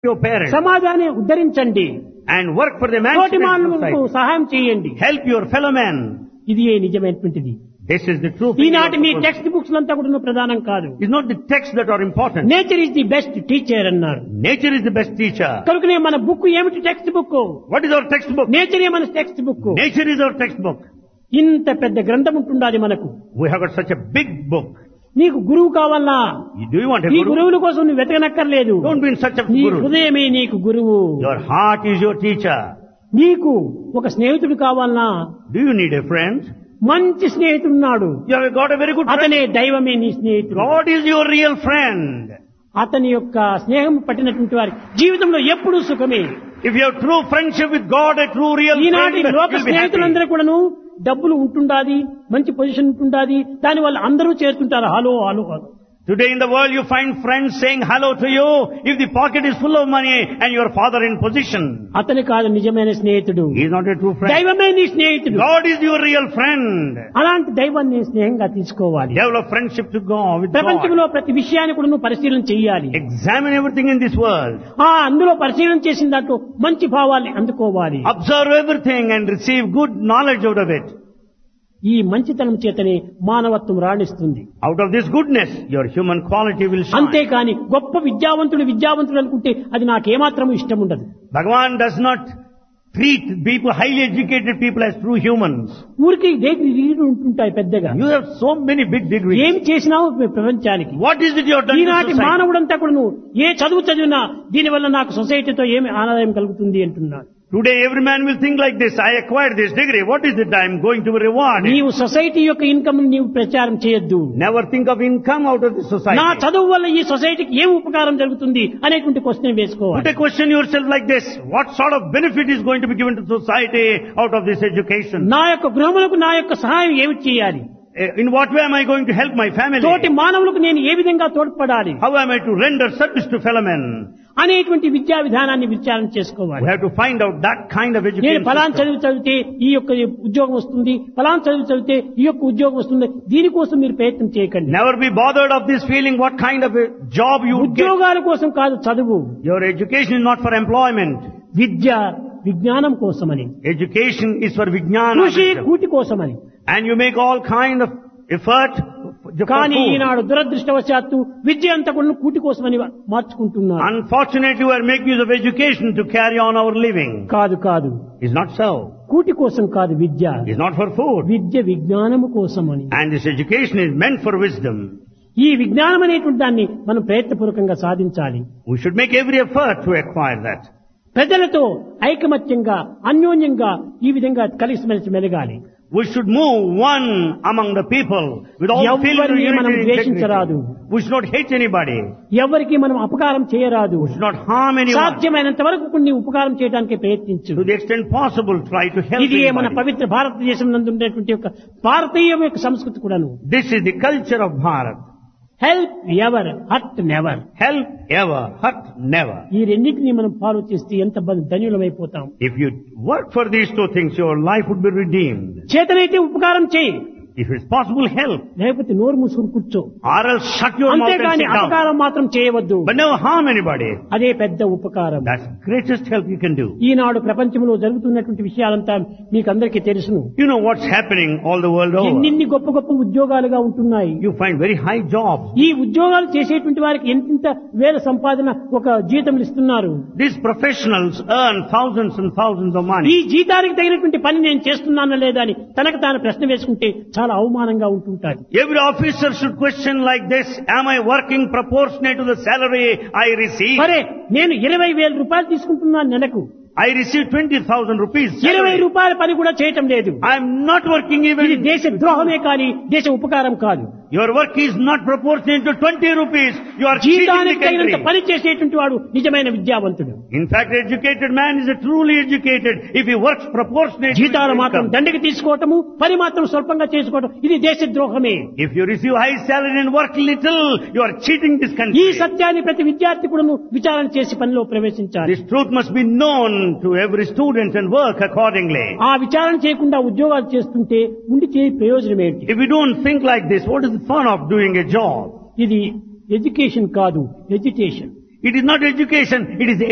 your parents సమాజాన్ని ఉద్ధరించండి, and work for the తోటి emancipation మానవులకు society. సహాయం చేయండి. Help your fellow men. ఇది ఏ నిజమైనటువంటిది. This is the true thing. ఈనాటి మీ టెక్స్ట్ బుక్స్ అంతా కూడా ప్రధానం కాదు. It's not the texts that are important. Nature is the best teacher అన్నారు. Nature is the best teacher. కనుకనే మన బుక్ ఏమిటి? Text book. What is our textbook? Nature మన text book. Nature is our textbook. ఇంత పెద్ద గ్రంథం ఉంటుండాలి మనకు. We have got such a big book. నీకు గురువు కావాలా? Do you want a ఈ guru? గురువుల కోసం నువ్వు వెతకనక్కర్లేదు. Don't be in search of నీ guru. హృదయమే నీకు గురువు. Your heart is your teacher. నీకు ఒక స్నేహితుడు కావాలనా? Do you need a friend? మంచి స్నేహితుడున్నాడు. You have got a very good friend. అతనే దైవమే నీ స్నేహితుడు. God is your real friend. అతని యొక్క స్నేహం పట్టినటువంటి వారి జీవితంలో ఎప్పుడూ సుఖమే. If you have true friendship with God, a true real ఈనాటి friend, లోక you'll be happy. స్నేహితులందరూ కూడాను డబ్బులు ఉంటుండాది, మంచి పొజిషన్ ఉంటుండాది, దాని వల్ల అందరూ చేరుతుంటారు. Hello hello hello. Today in the world you find friends saying hello to you if the pocket is full of money and your father in position. అతని కాదు నిజమైన స్నేహితుడు. He is not a true friend. దైవమే నీ స్నేహితుడు. God is your real friend. అలాంటి దైవాన్ని స్నేహంగా తీసుకోవాలి. Develop friendship to God with God. ప్రపంచంలో ప్రతి విషయాన్ని కూడా నువ్వు పరిశీలన చేయాలి. Examine everything in this world. అందులో పరిశీలన చేసిన దాంట్లో మంచి భావాల్ని అందుకోవాలి. Observe everything and receive good knowledge out of it. ఈ మంచితనం చేతనే మానవత్వం రాణిస్తుంది. Out of this goodness, your human quality will shine. అంతేకాని గొప్ప విద్యావంతుడు అనుకుంటే అది నాకేమాత్రం ఇష్టం ఉండదు. Bhagavan does not treat people, highly educated people as true humans. ఊరికి డిగ్రీలు ఉంటుంటాయి పెద్దగా. You have so many big degrees. ఏం చేసినావు ప్రపంచానికి? What is it you have done to ఈనాటి society? మానవుడంతా కూడా నువ్వు ఏ చదువు చదివినా దీనివల్ల నాకు సొసైటీతో ఏమి ఆదాయం కలుగుతుంది అంటున్నాడు. Today every man will think like this. I acquired this degree. What is it I am going to be rewarded? నీవు సొసైటీ యొక్క ఇన్కమ్ నీవు ప్రచారం చేయొద్దు. Never think of income out of the society. నా చదువు వల్ల ఈ సొసైటీకి ఏం ఉపకారం జరుగుతుంది అనేటువంటి క్వశ్చన్ వేసుకోవాలి. Put a question yourself like this. What sort of benefit is going to be given to society out of this education? నా యొక్క గృహములకు నా యొక్క సహాయం ఏమి చేయాలి? In what way am I going to help my family? తోటి మానవులకు నేను ఏ విధంగా తోడ్పడాలి How am I to render service to fellow men? అనేటువంటి విద్యా విధానాన్ని విచారణ చేసుకోవాలి. We have to find out that kind of నేను education. ఫలాన్ system. చదివితే ఈ యొక్క ఉద్యోగం వస్తుంది, ఫలాన్ చదివితే ఈ యొక్క ఉద్యోగం వస్తుంది, దీనికోసం మీరు ప్రయత్నం చేయకండి. Never be bothered of this feeling what kind of a job you would get. ఉద్యోగాల కోసం కాదు చదువు. Your education is not for employment. విద్య విజ్ఞానం కోసమని, Education is for vijnana. కృషి wisdom. కూటి కోసమని. And you make all kind of effort for కానీ food. ఈనాడు దురదృష్టవశాత్తు విద్య అంతా కూడా కూటి కోసమని మార్చుకుంటున్నారు. Unfortunately, we are making use of education to carry on our living. కాదు It's not so. కూటి కోసం కాదు విద్య. It's not for food. విద్య విజ్ఞానము కోసమని. And this education is meant for wisdom. ఈ విజ్ఞానం అనేటువంటి దాన్ని మనం ప్రయత్నపూర్వకంగా సాధించాలి. We should make every effort to acquire that. ప్రజలతో ఐకమత్యంగా అన్యోన్యంగా ఈ విధంగా కలిసిమెలిసి మెలగాలి. We should move one among the people with all feeling of ఎవరిని మనం unity and ద్వేషించరాదు. integrity. We should not hate anybody. ఎవరికి మనం అపకారం చేయరాదు. We should not harm anyone. సాధ్యమైనంత వరకు కొన్ని ఉపకారం చేయడానికి ప్రయత్నించు. To the extent possible, try to help ఇది మన anybody. పవిత్ర భారతదేశం నందు ఉండేటువంటి యొక్క భారతీయ యొక్క సంస్కృతి కూడాను. This is the culture of Bharat. Help ever hurt never. Help ever, hurt never. ఈ రెండింటినీ మనం ఫాలో చేస్తే ఎంత ధన్యులమైపోతాం. If you work for these two things, your life would be redeemed. చేతనైతే ఉపకారం చేయి, If it's possible, help. లేకపోతే నోరు మూసుకుని కూర్చో. Or else shut your mouth and అంతేగాని sit down. అపకారం మాత్రం చేయవద్దు. But never harm anybody. అదే పెద్ద ఉపకారం. That's the greatest help you can do. ఈనాడు ప్రపంచంలో జరుగుతున్నటువంటి విషయాలంతా మీకు అందరికీ తెలుసును. You know what's happening all the world over. ఎన్ని గొప్ప గొప్ప ఉద్యోగాలుగా ఉంటున్నాయి. You find very high jobs. ఈ ఉద్యోగాలు చేసేటువంటి వారికి ఎంత వేల సంపాదన ఒక జీతం ఇస్తున్నారు. These professionals earn thousands and thousands of ఈ money. జీతానికి తగినటువంటి పని నేను చేస్తున్నానా లేదా అని తనకు తాను ప్రశ్న వేసుకుంటే చాలా అవమానంగా ఉంటుంటారు. Every officer should question like this, am I working proportionate to the salary I receive? సరే, నేను 20,000 రూపాయలు తీసుకుంటున్నాను నెలకు. I receive 20,000 rupees 20 salary. రూపాయల పని కూడా చేయటం లేదు. I am not working ఇది even. దేశ ద్రోహమే కానీ దేశ ఉపకారం కాదు. Your work is not proportionate to 20 rupees. You are cheating the జీతానికి తగినంత country. పని చేసేటువంటి వాడు నిజమైన విద్యావంతుడు. In fact, educated man is a truly educated if he works proportionate to his జీతాలు మాత్రం income. దండకి తీసుకోవటము, పని మాత్రం స్వల్పంగా చేసుకోవటం, ఇది దేశ ద్రోహమే. If you receive high salary and work little, you are cheating this ఈ country. సత్యాన్ని ప్రతి విద్యార్థి కూడా విచారణ చేసి పనిలో ప్రవేశించాలి. This truth must be known to every student and work accordingly. ఆ విచారణ చేయకుండా ఉద్యోగాలు చేస్తుంటే ఉండి చేయ ప్రయోజనం ఏంటి? If we don't think like this, what is the fun of doing a job? ఇది ఎడ్యుకేషన్ కాదు, ఎడ్యుటేషన్. It is not education, it is